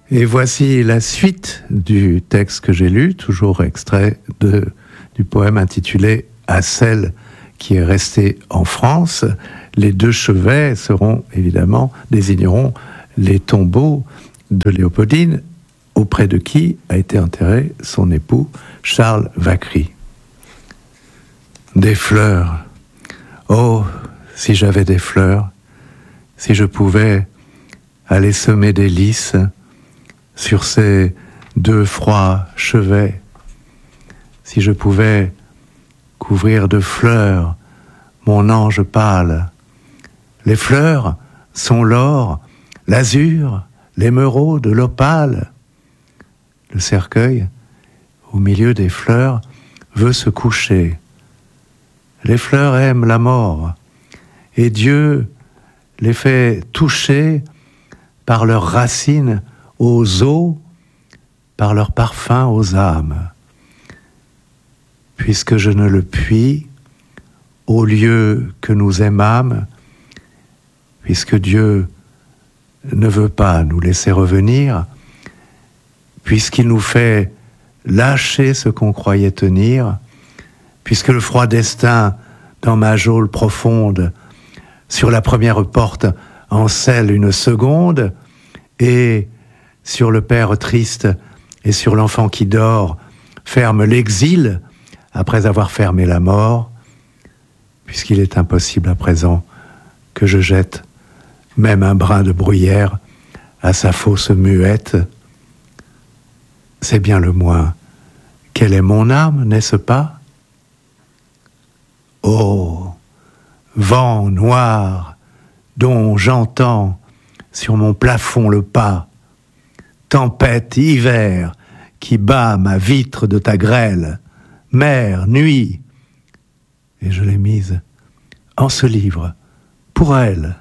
Et voici la suite du texte que j'ai lu, toujours extrait du poème intitulé « À celle qui est restée en France ». Les deux chevets désigneront les tombeaux de Léopoldine, auprès de qui a été enterré son époux Charles Vacquerie. Des fleurs. Oh, si j'avais des fleurs, si je pouvais aller semer des lys sur ces deux froids chevets, si je pouvais couvrir de fleurs mon ange pâle. Les fleurs sont l'or, l'azur, l'émeraude, l'opale. Le cercueil, au milieu des fleurs, veut se coucher. Les fleurs aiment la mort, et Dieu les fait toucher par leurs racines aux os, par leur parfum aux âmes. Puisque je ne le puis, au lieu que nous aimâmes, puisque Dieu ne veut pas nous laisser revenir, puisqu'il nous fait lâcher ce qu'on croyait tenir, puisque le froid destin dans ma geôle profonde, sur la première porte en scelle une seconde, et sur le père triste et sur l'enfant qui dort, ferme l'exil après avoir fermé la mort, puisqu'il est impossible à présent que je jette même un brin de bruyère à sa fosse muette. C'est bien le moins. Quelle est mon âme, n'est-ce pas? Oh, vent noir dont j'entends sur mon plafond le pas, tempête, hiver qui bat ma vitre de ta grêle, mer, nuit, et je l'ai mise en ce livre pour elle.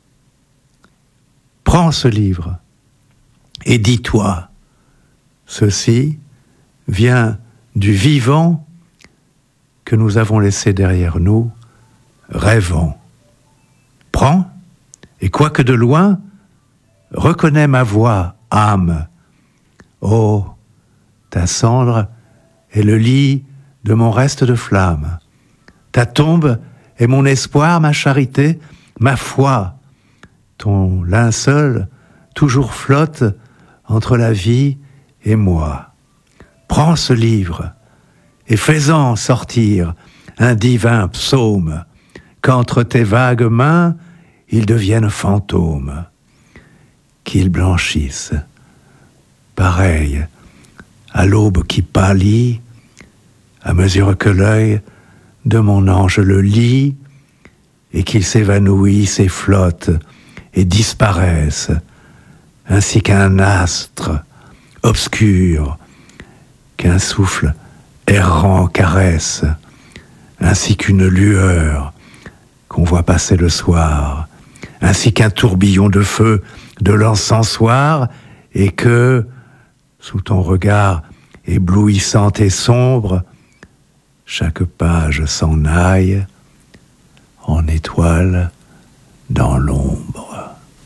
Prends ce livre et dis-toi, ceci vient du vivant que nous avons laissé derrière nous, rêvant. Prends, et quoique de loin, reconnais ma voix, âme. Oh, ta cendre est le lit de mon reste de flamme. Ta tombe est mon espoir, ma charité, ma foi. Ton linceul toujours flotte entre la vie et moi. Prends ce livre et fais-en sortir un divin psaume, qu'entre tes vagues mains, ils deviennent fantômes, qu'ils blanchissent, pareil à l'aube qui pâlit, à mesure que l'œil de mon ange le lit, et qu'ils s'évanouissent et flottent et disparaissent, ainsi qu'un astre obscur, qu'un souffle errant caresse, ainsi qu'une lueur qu'on voit passer le soir, ainsi qu'un tourbillon de feu de l'encensoir, et que, sous ton regard éblouissant et sombre, chaque page s'en aille en étoile dans l'ombre.